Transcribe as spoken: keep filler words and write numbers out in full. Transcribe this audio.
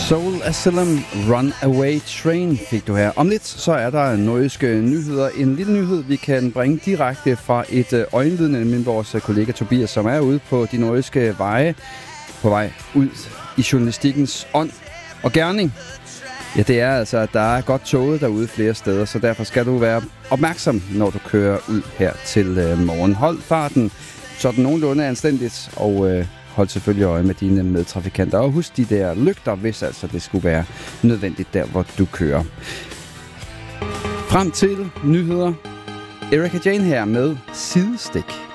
Soul Asylum Runaway Train fik du her. Om lidt så er der nordjyske nyheder. En lille nyhed, vi kan bringe direkte fra et øjenvidne, nemlig vores kollega Tobias, som er ude på de nordjyske veje, på vej ud i journalistikkens ånd og gerning. Ja, det er altså, at der er godt toget derude flere steder, så derfor skal du være opmærksom, når du kører ud her til øh, morgen. Hold farten sådan nogenlunde anstændigt, og øh, hold selvfølgelig øje med dine medtrafikanter. Og husk de der lygter, hvis altså det skulle være nødvendigt der, hvor du kører. Frem til nyheder. Erika Jane her med Sidestik.